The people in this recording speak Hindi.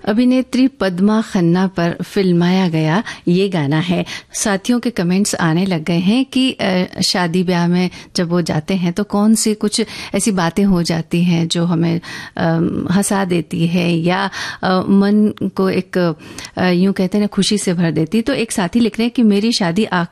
अभिनेत्री पद्मा खन्ना पर फिल्माया गया ये गाना है। साथियों के कमेंट्स आने लग गए हैं कि शादी ब्याह में जब वो जाते हैं तो कौन सी कुछ ऐसी बातें हो जाती हैं जो हमें हंसा देती है या मन को एक यूं कहते हैं ना खुशी से भर देती। तो एक साथी लिख रहे हैं कि मेरी शादी